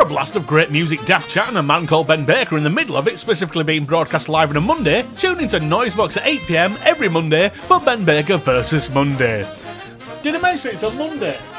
a blast of great music, daft chat, and a man called Ben Baker in the middle of it, specifically being broadcast live on a Monday, tune into Noisebox at 8 PM every Monday for Ben Baker versus Monday. Did I mention it's on Monday?